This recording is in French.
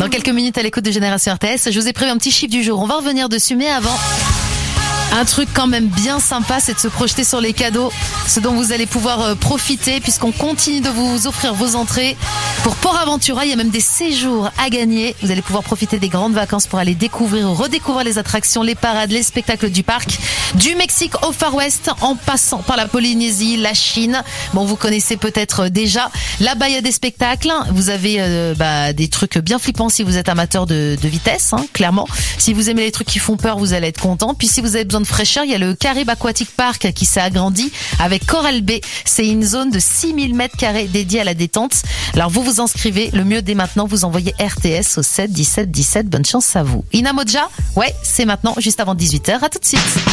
Dans quelques minutes à l'écoute de Génération RTS, je vous ai prévu un petit chiffre du jour. On va revenir dessus, mais avant... Un truc quand même bien sympa, c'est de se projeter sur les cadeaux, ce dont vous allez pouvoir profiter puisqu'on continue de vous offrir vos entrées. Pour Port Aventura, il y a même des séjours à gagner. Vous allez pouvoir profiter des grandes vacances pour aller découvrir ou redécouvrir les attractions, les parades, les spectacles du parc. Du Mexique au Far West, en passant par la Polynésie, la Chine. Bon, vous connaissez peut-être déjà. Là-bas, il y a des spectacles. Vous avez des trucs bien flippants si vous êtes amateur de vitesse, clairement. Si vous aimez les trucs qui font peur, vous allez être content. Puis si vous avez besoin de fraîcheur, il y a le Caribe Aquatic Park qui s'est agrandi avec Coral Bay. C'est une zone de 6000 mètres carrés dédiée à la détente. Alors vous vous inscrivez, le mieux dès maintenant, vous envoyez RTS au 7 17 17. Bonne chance à vous. Inamoja, ouais, c'est maintenant, juste avant 18h. À tout de suite.